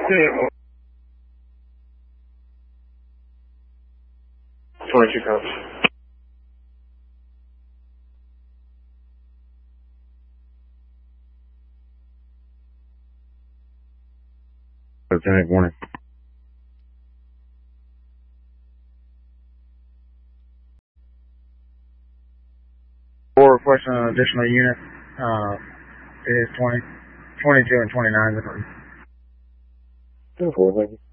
Yeah. 22 cops. Lieutenant, warning. For requesting an additional unit, it is 22 and 29. 10-4, thank you.